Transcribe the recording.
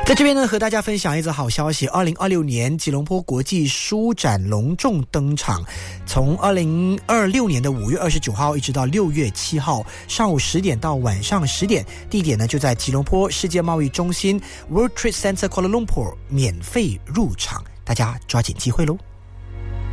在这边呢，和大家分享一则好消息，2026年吉隆坡国际书展隆重登场，从2026年的5月29号一直到6月7号上午10点到晚上10点，地点呢就在吉隆坡世界贸易中心 World Trade Center Kuala Lumpur， 免费入场，大家抓紧机会咯。